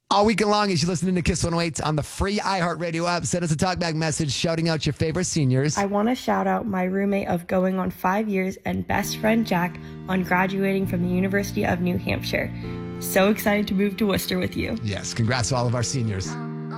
All weekend long, as you're listening to Kiss 108 on the free iHeartRadio app, send us a talkback message shouting out your favorite seniors. I want to shout out my roommate of going on 5 years and best friend Jack on graduating from the University of New Hampshire. So excited to move to Worcester with you. Yes, congrats to all of our seniors.